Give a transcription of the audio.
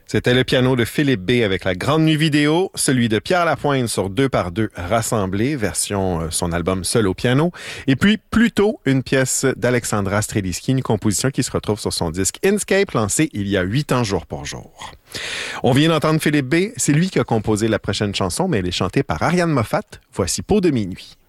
C'était le piano de Philippe B. avec la grande nuit vidéo, celui de Pierre Lapointe sur 2x2 rassemblé, version son album Seul au piano, et puis plus tôt, une pièce d'Alexandra Streliski, une composition qui se retrouve sur son disque Inscape, lancé il y a 8 ans jour pour jour. On vient d'entendre Philippe B. C'est lui qui a composé la prochaine chanson, mais elle est chantée par Ariane Moffat. Voici Peau de minuit.